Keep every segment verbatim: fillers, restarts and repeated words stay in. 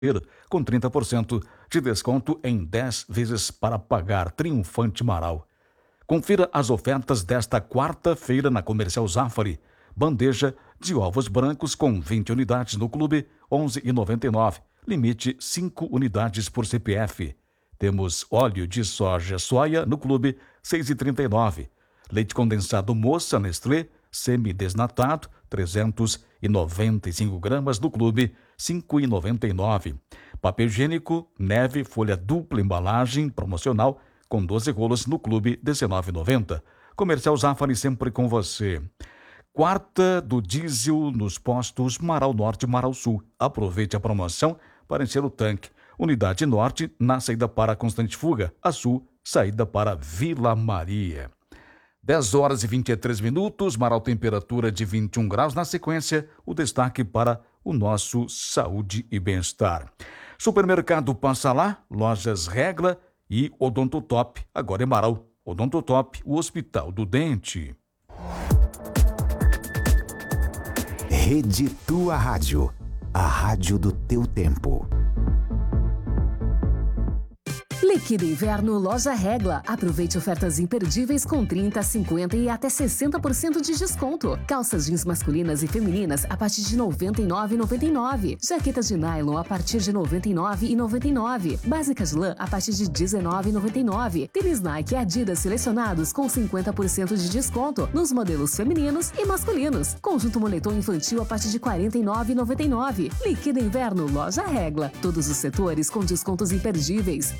com trinta por cento de desconto em dez vezes para pagar. Triunfante Marau. Confira as ofertas desta quarta-feira na Comercial Zafari. Bandeja de ovos brancos com vinte unidades no clube, onze reais e noventa e nove centavos. Limite cinco unidades por C P F. Temos óleo de soja soia no clube, seis reais e trinta e nove centavos. Leite condensado Moça Nestlé, semi-desnatado, trezentos e noventa e cinco gramas no clube, cinco reais e noventa e nove centavos. Papel higiênico Neve, folha dupla embalagem promocional, com doze rolos no clube, dezenove reais e noventa centavos. Comercial Zafari sempre com você. Quarta do diesel nos postos Marau Norte e Marau Sul. Aproveite a promoção para encher o tanque. Unidade Norte na saída para Constante Fuga. A Sul, saída para Vila Maria. dez horas e vinte e três minutos. Marau, temperatura de vinte e um graus. Na sequência, o destaque para o nosso Saúde e Bem-Estar. Supermercado Passa Lá, Lojas Regla e Odontotop. Agora é Marau. Odontotop, o Hospital do Dente. Rede Tua Rádio, a rádio do teu tempo. Liquida Inverno Loja Regla. Aproveite ofertas imperdíveis com trinta, cinquenta e até sessenta por cento de desconto. Calças jeans masculinas e femininas a partir de noventa e nove reais e noventa e nove centavos. Jaquetas de nylon a partir de noventa e nove reais e noventa e nove centavos. Básicas lã a partir de dezenove reais e noventa e nove centavos. Tênis Nike e Adidas selecionados com cinquenta por cento de desconto nos modelos femininos e masculinos. Conjunto moletom infantil a partir de quarenta e nove reais e noventa e nove centavos. Liquida Inverno Loja Regla. Todos os setores com descontos imperdíveis.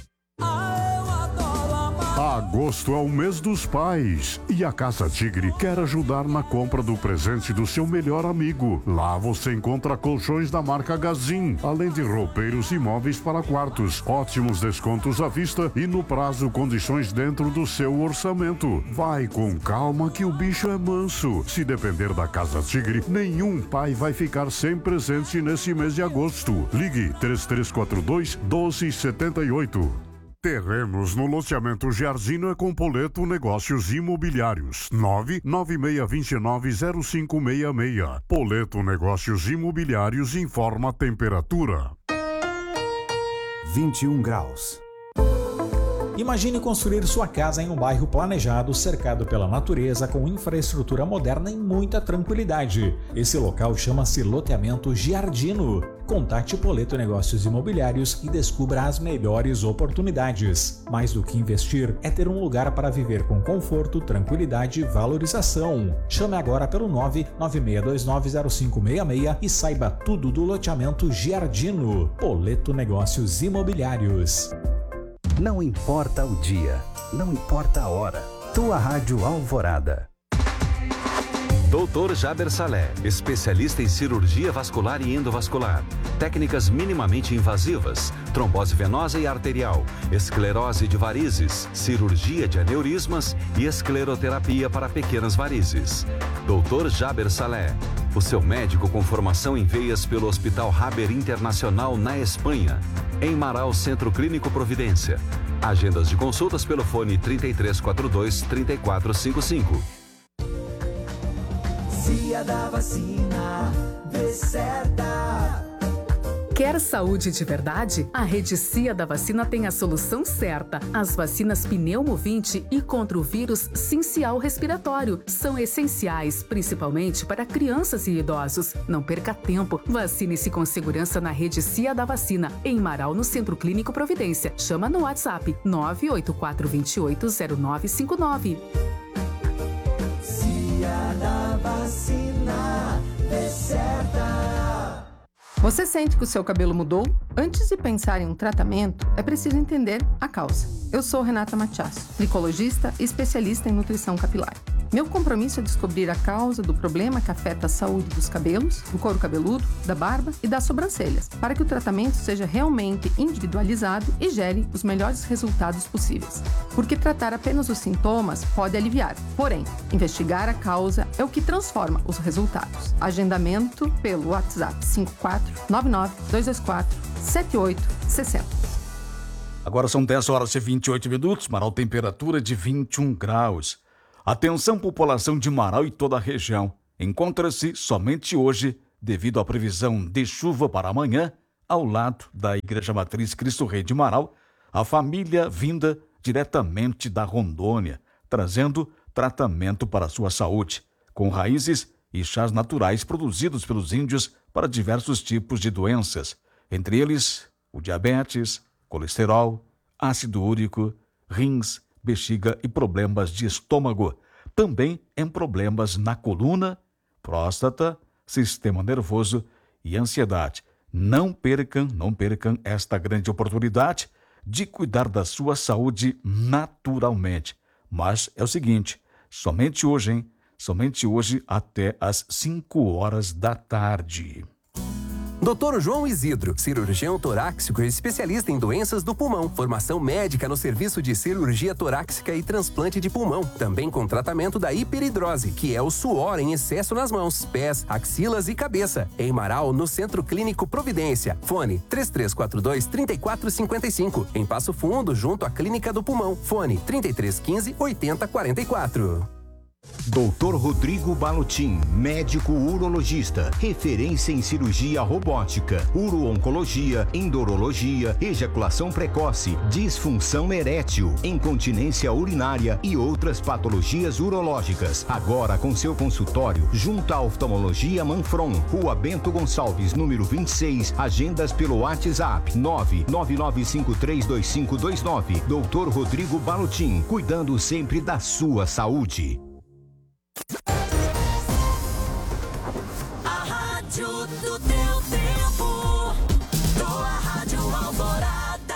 Agosto é o mês dos pais e a Casa Tigre quer ajudar na compra do presente do seu melhor amigo. Lá você encontra colchões da marca Gazin, além de roupeiros e móveis para quartos, ótimos descontos à vista e no prazo condições dentro do seu orçamento. Vai com calma que o bicho é manso. Se depender da Casa Tigre, nenhum pai vai ficar sem presente nesse mês de agosto. Ligue três três quatro dois, um dois sete oito. Terrenos no loteamento Giardino é com Poleto Negócios Imobiliários. nove nove seis dois nove zero cinco seis seis. Poleto Negócios Imobiliários informa a temperatura. vinte e um graus. Imagine construir sua casa em um bairro planejado, cercado pela natureza, com infraestrutura moderna e muita tranquilidade. Esse local chama-se Loteamento Giardino. Contate Poleto Negócios Imobiliários e descubra as melhores oportunidades. Mais do que investir, é ter um lugar para viver com conforto, tranquilidade e valorização. Chame agora pelo nove nove seis dois nove zero cinco seis seis e saiba tudo do Loteamento Giardino. Poleto Negócios Imobiliários. Não importa o dia, não importa a hora. Tua Rádio Alvorada. doutor Jaber Salé, especialista em cirurgia vascular e endovascular, técnicas minimamente invasivas, trombose venosa e arterial, esclerose de varizes, cirurgia de aneurismas e escleroterapia para pequenas varizes. doutor Jaber Salé, o seu médico com formação em veias pelo Hospital Haber Internacional na Espanha. Em Marau, Centro Clínico Providência. Agendas de consultas pelo fone trinta e três quarenta e dois, trinta e quatro cinquenta e cinco. Cia da Vacina, vê certa. Quer saúde de verdade? A Rede Cia da Vacina tem a solução certa. As vacinas Pneumovinte e contra o vírus sincial respiratório são essenciais, principalmente para crianças e idosos. Não perca tempo. Vacine-se com segurança na Rede Cia da Vacina, em Marau, no Centro Clínico Providência. Chama no WhatsApp nove oito quatro dois oito zero nove cinco nove. Cia da Vacina, vê certa. Você sente que o seu cabelo mudou? Antes de pensar em um tratamento, é preciso entender a causa. Eu sou Renata Matiasso, tricologista e especialista em nutrição capilar. Meu compromisso é descobrir a causa do problema que afeta a saúde dos cabelos, do couro cabeludo, da barba e das sobrancelhas, para que o tratamento seja realmente individualizado e gere os melhores resultados possíveis. Porque tratar apenas os sintomas pode aliviar, porém, investigar a causa é o que transforma os resultados. Agendamento pelo WhatsApp cinco quatro nove nove dois dois quatro sete oito seis zero. Agora são dez horas e vinte e oito minutos, Marau, temperatura de vinte e um graus. Atenção, população de Marau e toda a região. Encontra-se somente hoje, devido à previsão de chuva para amanhã, ao lado da Igreja Matriz Cristo Rei de Marau, a família vinda diretamente da Rondônia, trazendo tratamento para a sua saúde, com raízes e chás naturais produzidos pelos índios para diversos tipos de doenças, entre eles o diabetes, colesterol, ácido úrico, rins, bexiga e problemas de estômago. Também em problemas na coluna, próstata, sistema nervoso e ansiedade. Não percam, não percam esta grande oportunidade de cuidar da sua saúde naturalmente. Mas é o seguinte, somente hoje, hein? Somente hoje até às cinco horas da tarde. doutor João Isidro, cirurgião torácico e especialista em doenças do pulmão. Formação médica no serviço de cirurgia torácica e transplante de pulmão. Também com tratamento da hiperidrose, que é o suor em excesso nas mãos, pés, axilas e cabeça. Em Marau, no Centro Clínico Providência. Fone três três quatro dois, três quatro cinco cinco. Em Passo Fundo, junto à Clínica do Pulmão. Fone trinta e três quinze, oitenta quarenta e quatro. doutor Rodrigo Balutin, médico urologista, referência em cirurgia robótica, uro-oncologia, endurologia, ejaculação precoce, disfunção erétil, incontinência urinária e outras patologias urológicas. Agora com seu consultório junto à Oftalmologia Manfron, Rua Bento Gonçalves, número vinte e seis, agendas pelo WhatsApp nove nove nove cinco três dois cinco dois nove. doutor Rodrigo Balutin, cuidando sempre da sua saúde. A rádio do teu tempo, tua Rádio Alvorada.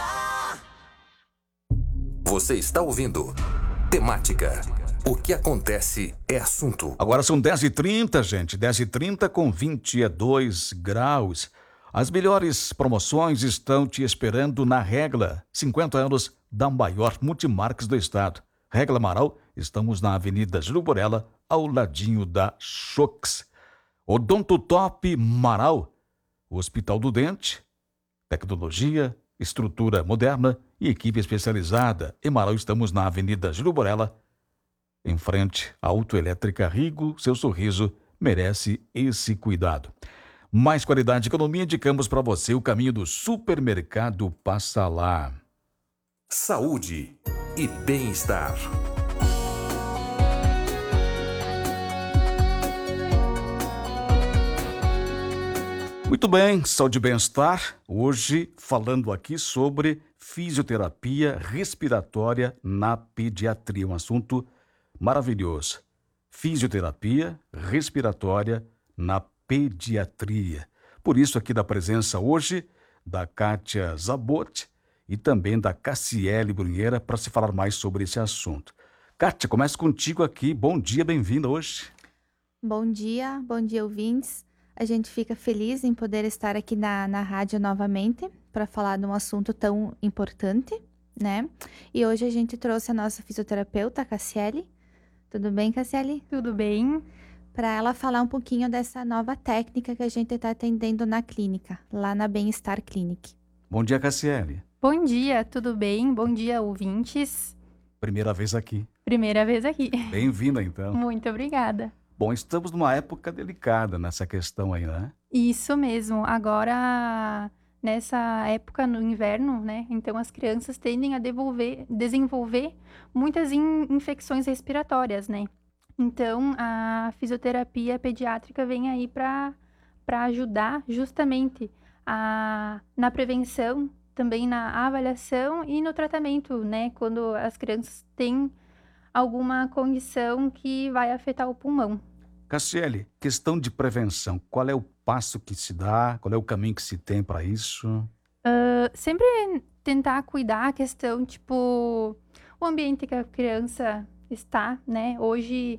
Você está ouvindo Temática. O que acontece é assunto. Agora são dez e trinta, gente. dez e trinta com vinte e dois graus. As melhores promoções estão te esperando na Regla. cinquenta anos da maior multimarcas do estado. Regla Marau, estamos na Avenida Júlio Borella, ao ladinho da Chox. Odonto Top Marau, Hospital do Dente, tecnologia, estrutura moderna e equipe especializada. Em Marau estamos na Avenida Júlio Borella, em frente à Autoelétrica Rigo. Seu sorriso merece esse cuidado. Mais qualidade e economia, indicamos para você o caminho do Supermercado Passa Lá. Saúde e bem-estar. Muito bem, saúde e bem-estar. Hoje falando aqui sobre fisioterapia respiratória na pediatria. Um assunto maravilhoso. Fisioterapia respiratória na pediatria. Por isso aqui da presença hoje da Kátia Zabot e também da Cassiele Brunheira para se falar mais sobre esse assunto. Kátia, começo contigo aqui. Bom dia, bem-vinda hoje. Bom dia, bom dia ouvintes. A gente fica feliz em poder estar aqui na, na rádio novamente para falar de um assunto tão importante, né? E hoje a gente trouxe a nossa fisioterapeuta, a Cassiele. Tudo bem, Cassiele? Tudo bem. Para ela falar um pouquinho dessa nova técnica que a gente está atendendo na clínica, lá na Bem-Estar Clinic. Bom dia, Cassiele. Bom dia, tudo bem? Bom dia, ouvintes. Primeira vez aqui. Primeira vez aqui. Bem-vinda, então. Muito obrigada. Bom, estamos numa época delicada nessa questão aí, né? Isso mesmo. Agora, nessa época no inverno, né? Então, as crianças tendem a devolver, desenvolver muitas in- infecções respiratórias, né? Então, a fisioterapia pediátrica vem aí para para ajudar justamente a, na prevenção, também na avaliação e no tratamento, né? Quando as crianças têm alguma condição que vai afetar o pulmão. Cassiele, questão de prevenção, qual é o passo que se dá, qual é o caminho que se tem para isso? Uh, sempre tentar cuidar a questão, tipo, o ambiente que a criança está, né? Hoje,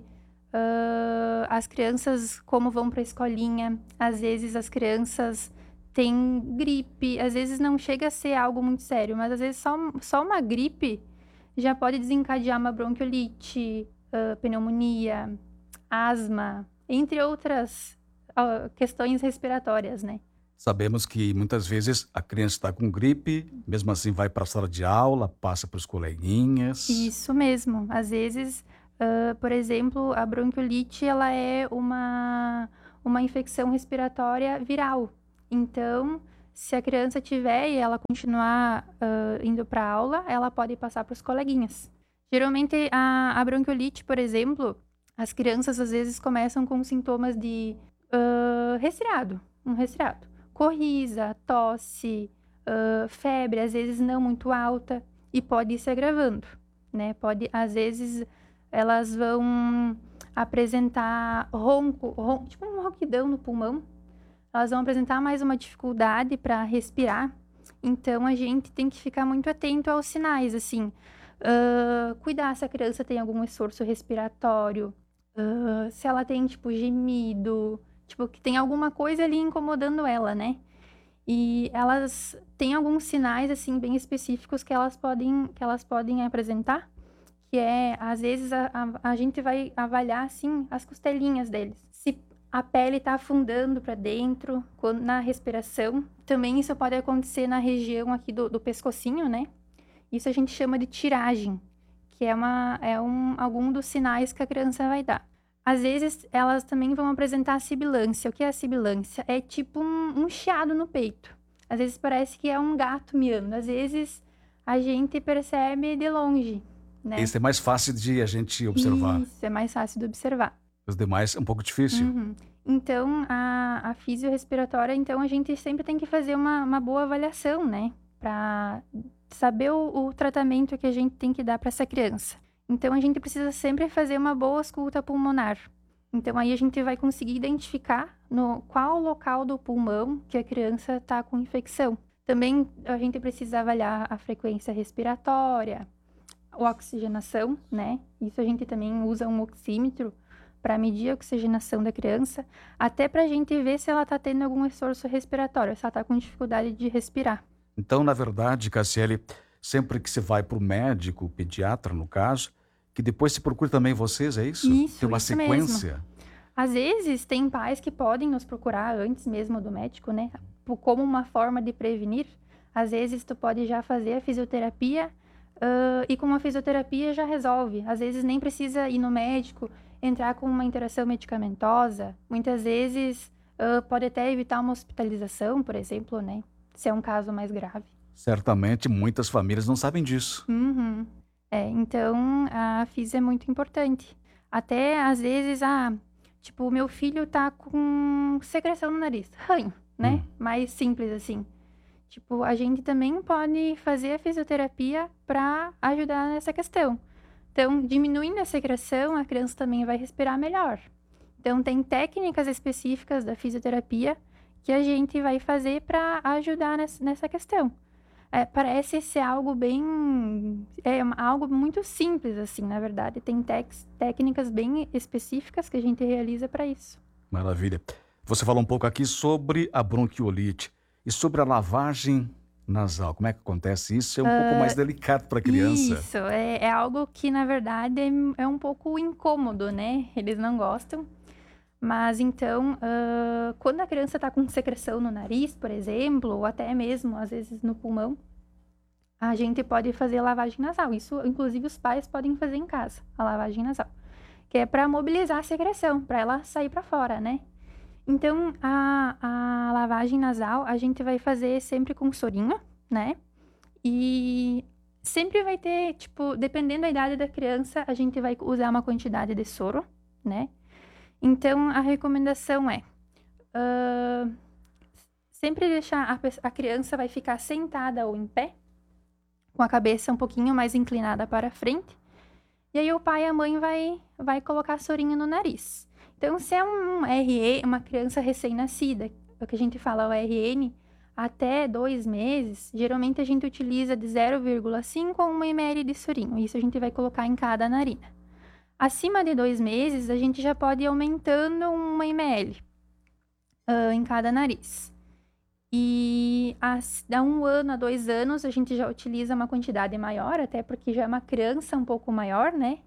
uh, as crianças, como vão para a escolinha, às vezes as crianças têm gripe, às vezes não chega a ser algo muito sério, mas às vezes só, só uma gripe já pode desencadear uma bronquiolite, uh, pneumonia, asma, entre outras uh, questões respiratórias, né? Sabemos que muitas vezes a criança está com gripe, mesmo assim vai para a sala de aula, passa para os coleguinhas. Isso mesmo. Às vezes, uh, por exemplo, a bronquiolite ela é uma, uma infecção respiratória viral. Então, se a criança tiver e ela continuar uh, indo para aula, ela pode passar para os coleguinhas. Geralmente, a, a bronquiolite, por exemplo, as crianças às vezes começam com sintomas de uh, resfriado, um resfriado. Coriza, tosse, uh, febre, às vezes não muito alta, e pode ir se agravando, né? Pode, às vezes, elas vão apresentar ronco, ronco, tipo um ronquidão no pulmão. Elas vão apresentar mais uma dificuldade para respirar. Então, a gente tem que ficar muito atento aos sinais, assim. Uh, cuidar se a criança tem algum esforço respiratório, uh, se ela tem, tipo, gemido, tipo, que tem alguma coisa ali incomodando ela, né? E elas têm alguns sinais, assim, bem específicos que elas podem, que elas podem apresentar, que é, às vezes, a, a, a gente vai avaliar, assim, as costelinhas deles. Se a pele está afundando para dentro, quando, na respiração. Também isso pode acontecer na região aqui do, do pescocinho, né? Isso a gente chama de tiragem, que é, uma, é um, algum dos sinais que a criança vai dar. Às vezes, elas também vão apresentar sibilância. O que é a sibilância? É tipo um, um chiado no peito. Às vezes parece que é um gato miando. Às vezes, a gente percebe de longe, né? Esse é mais fácil de a gente observar. Isso, é mais fácil de observar. Os demais é um pouco difícil. Uhum. Então, a, a fisiorrespiratória, então, a gente sempre tem que fazer uma, uma boa avaliação, né? Para saber o, o tratamento que a gente tem que dar para essa criança. Então, a gente precisa sempre fazer uma boa ausculta pulmonar. Então, aí a gente vai conseguir identificar no qual local do pulmão que a criança está com infecção. Também, a gente precisa avaliar a frequência respiratória, a oxigenação, né? Isso a gente também usa um oxímetro para medir a oxigenação da criança, até para a gente ver se ela está tendo algum esforço respiratório, se ela está com dificuldade de respirar. Então, na verdade, Cassiele, sempre que você vai para o médico, pediatra, no caso, que depois se procure também vocês, é isso? Isso, tem uma isso sequência. Mesmo. Às vezes, tem pais que podem nos procurar antes mesmo do médico, né? Como uma forma de prevenir. Às vezes, tu pode já fazer a fisioterapia uh, e com a fisioterapia já resolve. Às vezes, nem precisa ir no médico, entrar com uma interação medicamentosa. Muitas vezes, uh, pode até evitar uma hospitalização, por exemplo, né? Se é um caso mais grave. Certamente, muitas famílias não sabem disso. Uhum. É, então, a física é muito importante. Até, às vezes, ah, tipo, o meu filho tá com secreção no nariz, ranho, né? Hum. Mais simples, assim. Tipo, a gente também pode fazer a fisioterapia para ajudar nessa questão. Então, diminuindo a secreção, a criança também vai respirar melhor. Então, tem técnicas específicas da fisioterapia que a gente vai fazer para ajudar nessa questão. É, parece ser algo bem... É algo muito simples, assim, na verdade. Tem tex, técnicas bem específicas que a gente realiza para isso. Maravilha. Você falou um pouco aqui sobre a bronquiolite e sobre a lavagem nasal. Como é que acontece isso? É um uh, pouco mais delicado para a criança. Isso, é, é algo que, na verdade, é, é um pouco incômodo, né? Eles não gostam. Mas, então, uh, quando a criança está com secreção no nariz, por exemplo, ou até mesmo, às vezes, no pulmão, a gente pode fazer lavagem nasal. Isso, inclusive, os pais podem fazer em casa, a lavagem nasal. Que é para mobilizar a secreção, para ela sair para fora, né? Então, a, a lavagem nasal, a gente vai fazer sempre com sorinho, né? E sempre vai ter, tipo, dependendo da idade da criança, a gente vai usar uma quantidade de soro, né? Então, a recomendação é uh, sempre deixar a, a criança vai ficar sentada ou em pé, com a cabeça um pouquinho mais inclinada para frente. E aí o pai e a mãe vai, vai colocar sorinho no nariz. Então, se é um R E, uma criança recém-nascida, o que a gente fala o R N, até dois meses, geralmente a gente utiliza de zero vírgula cinco a um mililitro de sorinho. Isso a gente vai colocar em cada narina. Acima de dois meses, a gente já pode ir aumentando um mililitro uh, em cada nariz. E há um ano a dois anos, a gente já utiliza uma quantidade maior, até porque já é uma criança um pouco maior, né?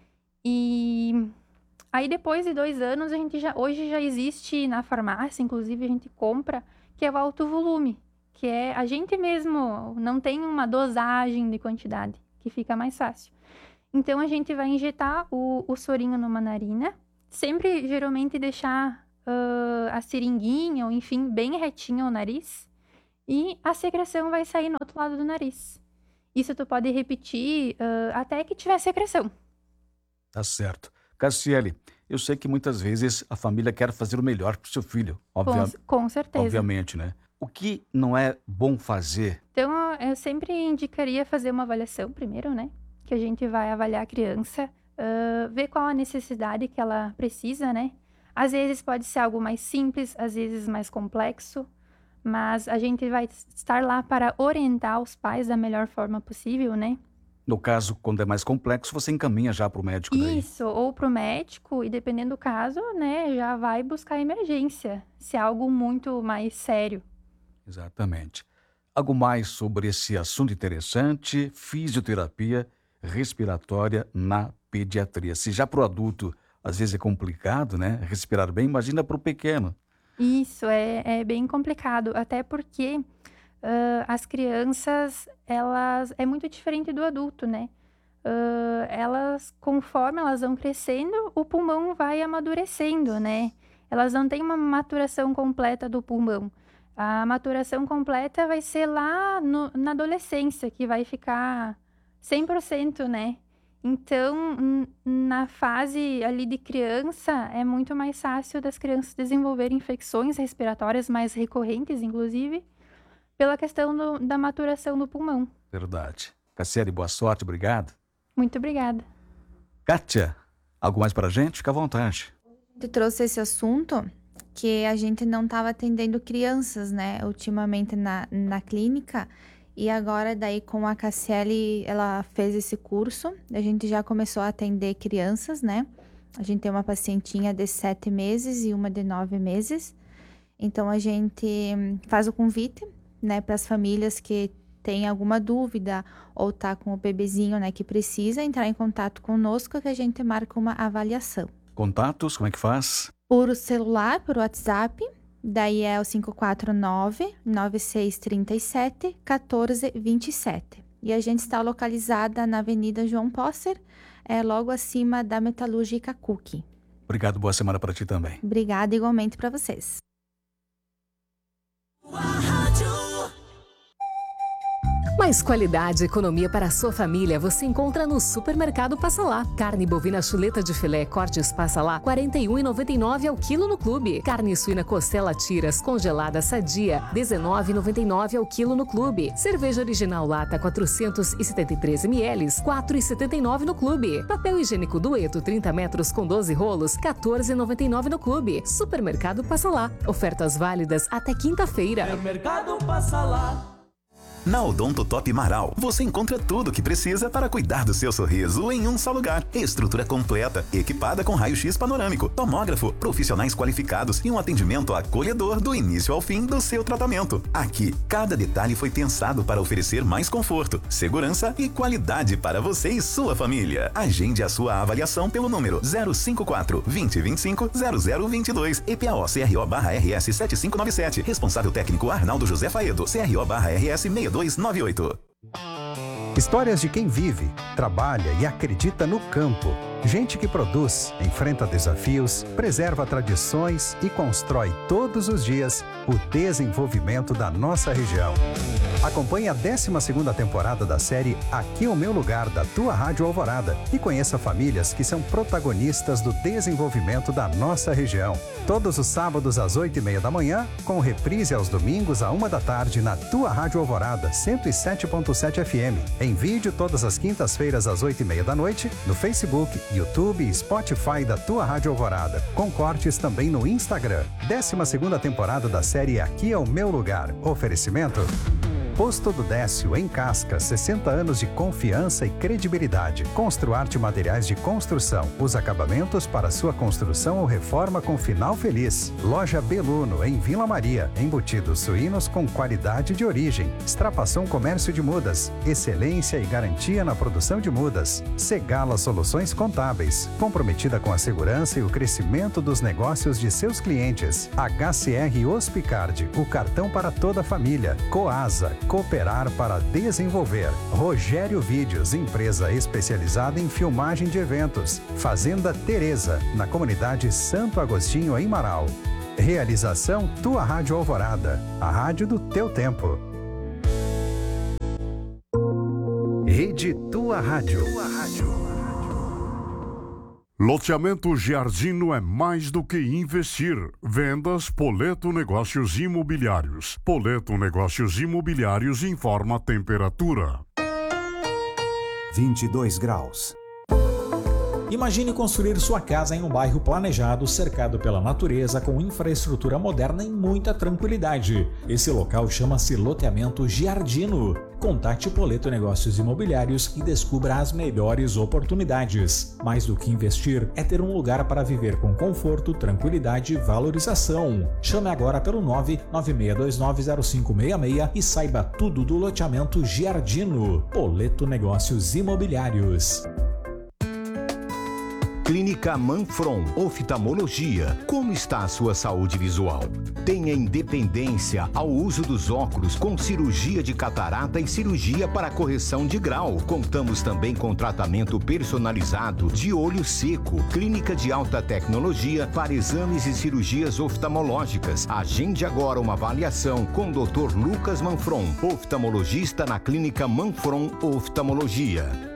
E aí, depois de dois anos, a gente já, hoje já existe na farmácia, inclusive a gente compra, que é o alto volume, que é a gente mesmo não tem uma dosagem de quantidade, que fica mais fácil. Então, a gente vai injetar o, o sorinho numa narina, sempre, geralmente, deixar uh, a seringuinha, ou enfim, bem retinho o nariz, e a secreção vai sair no outro lado do nariz. Isso tu pode repetir uh, até que tiver secreção. Tá certo. Cassiele, eu sei que muitas vezes a família quer fazer o melhor para o seu filho. Obvia... Com, com certeza. Obviamente, né? O que não é bom fazer? Então, eu sempre indicaria fazer uma avaliação primeiro, né? Que a gente vai avaliar a criança, uh, ver qual a necessidade que ela precisa, né? Às vezes pode ser algo mais simples, às vezes mais complexo, mas a gente vai estar lá para orientar os pais da melhor forma possível, né? No caso, quando é mais complexo, você encaminha já para o médico daí. Isso, ou para o médico, e dependendo do caso, né, já vai buscar emergência, se é algo muito mais sério. Exatamente. Algo mais sobre esse assunto interessante, fisioterapia respiratória na pediatria. Se já para o adulto, às vezes é complicado, né, respirar bem, imagina para o pequeno. Isso, é, é bem complicado, até porque uh, as crianças, elas, é muito diferente do adulto, né? Uh, elas, conforme elas vão crescendo, o pulmão vai amadurecendo, né? Elas não têm uma maturação completa do pulmão. A maturação completa vai ser lá no, na adolescência, que vai ficar cem por cento, né? Então, na fase ali de criança, é muito mais fácil das crianças desenvolverem infecções respiratórias mais recorrentes, inclusive, pela questão do, da maturação do pulmão. Verdade. Cassiele, boa sorte, obrigado. Muito obrigada. Kátia, algo mais pra gente? Fica à vontade. Tu trouxe esse assunto que a gente não estava atendendo crianças, né, ultimamente na, na clínica. E agora, daí, com a Cassiele, ela fez esse curso. A gente já começou a atender crianças, né? A gente tem uma pacientinha de sete meses e uma de nove meses. Então, a gente faz o convite, né, para as famílias que têm alguma dúvida ou tá com o bebezinho, né, que precisa entrar em contato conosco, que a gente marca uma avaliação. Contatos, como é que faz? Por celular, por WhatsApp. Daí é o cinco quatro nove, nove seis três sete, um quatro dois sete. E a gente está localizada na Avenida João Posser, é logo acima da Metalúrgica Cook. Obrigado, boa semana para ti também. Obrigada igualmente para vocês. Mais qualidade e economia para a sua família você encontra no Supermercado Passa Lá. Carne bovina chuleta de filé cortes Passa Lá, quarenta e um reais e noventa e nove centavos ao quilo no clube. Carne suína costela tiras congelada sadia, dezenove reais e noventa e nove centavos ao quilo no clube. Cerveja original lata quatrocentos e setenta e três mililitros, quatro reais e setenta e nove centavos no clube. Papel higiênico Dueto trinta metros com doze rolos, quatorze reais e noventa e nove centavos no clube. Supermercado Passa Lá. Ofertas válidas até quinta-feira. Supermercado Passa Lá. Na Odonto Top Marau, você encontra tudo o que precisa para cuidar do seu sorriso em um só lugar. Estrutura completa, equipada com raio-x panorâmico, tomógrafo, profissionais qualificados e um atendimento acolhedor do início ao fim do seu tratamento. Aqui, cada detalhe foi pensado para oferecer mais conforto, segurança e qualidade para você e sua família. Agende a sua avaliação pelo número zero cinco quatro, vinte, vinte e cinco, zero zero vinte e dois, E P A O C R O barra R S sete cinco nove sete. Responsável técnico Arnaldo José Faedo, C R O barra R S seis dois nove oito. Histórias de quem vive, trabalha e acredita no campo. Gente que produz, enfrenta desafios, preserva tradições e constrói todos os dias o desenvolvimento da nossa região. Acompanhe a décima segunda temporada da série Aqui é o Meu Lugar, da tua Rádio Alvorada, e conheça famílias que são protagonistas do desenvolvimento da nossa região. Todos os sábados às oito e meia da manhã, com reprise aos domingos à uma da tarde na tua Rádio Alvorada, cento e sete ponto sete F M. Em vídeo todas as quintas-feiras às oito e meia da noite, no Facebook, YouTube e Spotify da tua Rádio Alvorada, com cortes também no Instagram. décima segunda temporada da série Aqui é o Meu Lugar. Oferecimento Posto do Décio, em Casca, sessenta anos de confiança e credibilidade. Construarte Materiais de Construção, os acabamentos para sua construção ou reforma com final feliz. Loja Beluno, em Vila Maria, embutidos suínos com qualidade de origem. Extrapação Comércio de Mudas, excelência e garantia na produção de mudas. Segala Soluções Contábeis, comprometida com a segurança e o crescimento dos negócios de seus clientes. H C R Hospicard, o cartão para toda a família. Coasa, cooperar para desenvolver. Rogério Vídeos, empresa especializada em filmagem de eventos. Fazenda Teresa, na comunidade Santo Agostinho, em Marau. Realização Tua Rádio Alvorada, a rádio do teu tempo. Rede Tua Rádio. Tua Rádio. Loteamento Giardino é mais do que investir. Vendas Poleto Negócios Imobiliários. Poleto Negócios Imobiliários informa a temperatura. vinte e dois graus. Imagine construir sua casa em um bairro planejado, cercado pela natureza, com infraestrutura moderna e muita tranquilidade. Esse local chama-se Loteamento Giardino. Contate Poleto Negócios Imobiliários e descubra as melhores oportunidades. Mais do que investir, é ter um lugar para viver com conforto, tranquilidade e valorização. Chame agora pelo nove nove seis dois nove zero cinco seis seis e saiba tudo do Loteamento Giardino. Poleto Negócios Imobiliários. Clínica Manfron, oftalmologia. Como está a sua saúde visual? Tenha independência ao uso dos óculos com cirurgia de catarata e cirurgia para correção de grau. Contamos também com tratamento personalizado de olho seco. Clínica de alta tecnologia para exames e cirurgias oftalmológicas. Agende agora uma avaliação com doutor Lucas Manfron, oftalmologista na Clínica Manfron Oftalmologia.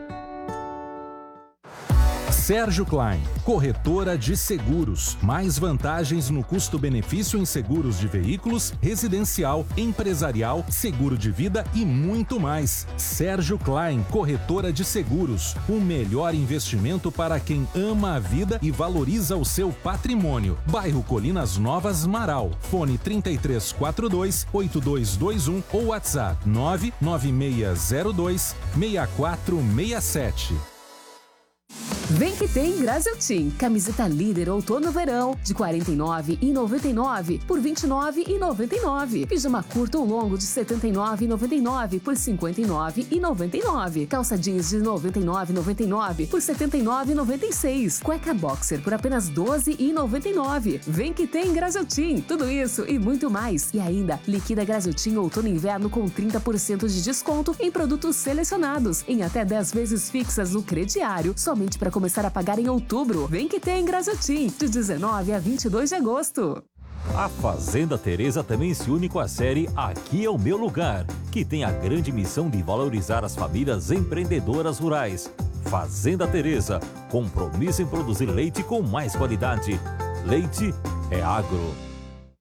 Sérgio Klein, corretora de seguros. Mais vantagens no custo-benefício em seguros de veículos, residencial, empresarial, seguro de vida e muito mais. Sérgio Klein, corretora de seguros. O melhor investimento para quem ama a vida e valoriza o seu patrimônio. Bairro Colinas Novas, Marau. Fone trinta e três quarenta e dois, oitenta e dois vinte e um ou WhatsApp nove nove seis zero dois, seis quatro seis sete. Vem que tem Graziotin, camiseta líder outono-verão de quarenta e nove reais e noventa e nove centavos por vinte e nove reais e noventa e nove centavos. Pijama curto ou longo de setenta e nove reais e noventa e nove centavos por cinquenta e nove reais e noventa e nove centavos. Calça jeans de noventa e nove reais e noventa e nove centavos por setenta e nove reais e noventa e seis centavos. Cueca boxer por apenas doze reais e noventa e nove centavos. Vem que tem Graziotin, tudo isso e muito mais. E ainda, liquida Graziotin outono e inverno com trinta por cento de desconto em produtos selecionados, em até dez vezes fixas no crediário, somente para começar a pagar em outubro. Vem que tem Graziotin, de dezenove a vinte e dois de agosto. A Fazenda Teresa também se une com a série Aqui é o Meu Lugar, que tem a grande missão de valorizar as famílias empreendedoras rurais. Fazenda Teresa, compromisso em produzir leite com mais qualidade. Leite é agro.